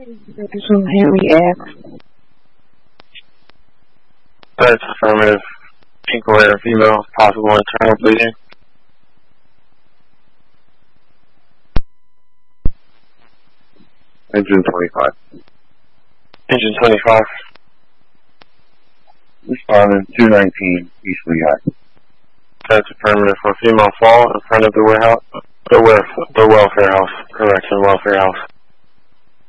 From Henry F. That's affirmative. Pink aware female, possible internal bleeding. Engine 25. Engine 25. Responding 219 East Lehigh. That's affirmative. A female fall in front of the warehouse, the welfare house. Correction, welfare house.